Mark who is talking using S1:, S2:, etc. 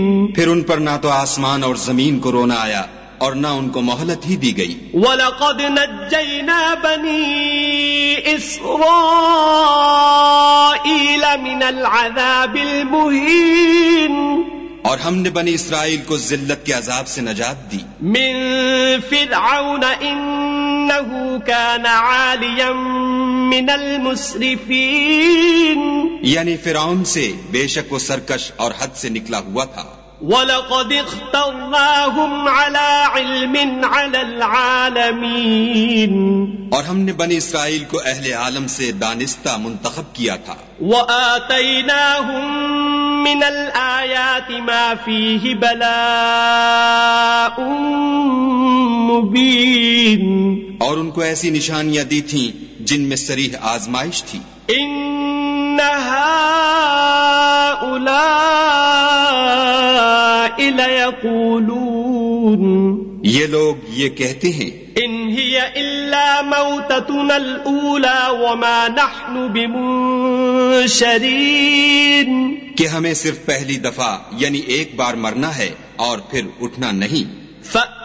S1: پھر ان پر نہ تو آسمان اور زمین کو رونا آیا اور نہ ان کو مہلت ہی دی گئی.
S2: وَلَقَدْ نَجَّيْنَا بَنِي إِسْرَائِيلَ مِنَ الْعَذَابِ الْمُهِينِ
S1: اور ہم نے بنی اسرائیل کو ذلت کے عذاب سے نجات دی.
S2: من فرعون انه كان عاليا من المسرفين
S1: یعنی فرعون سے بے شک وہ سرکش اور حد سے نکلا ہوا تھا.
S2: وَلَقَدِ اخْتَرْنَاهُمْ عَلَى عِلْمٍ عَلَى الْعَالَمِينَ
S1: اور ہم نے بنی اسرائیل کو اہل عالم سے دانستہ منتخب کیا تھا.
S2: وَآتَيْنَاهُمْ مِنَ الْآيَاتِ مَا فِيهِ بَلَاءٌ مُبِينٌ
S1: اور ان کو ایسی نشانیاں دی تھیں جن میں صریح آزمائش تھی.
S2: إِنَّ هَؤُلَاءِ لَيَقُولُونَ
S1: یہ لوگ یہ کہتے ہیں
S2: إِنْ هِيَ إِلَّا مَوْتَتُنَا الْأُولَى وَمَا نَحْنُ بِمُنشَرِينَ
S1: کہ ہمیں صرف پہلی دفعہ یعنی ایک بار مرنا ہے اور پھر اٹھنا نہیں.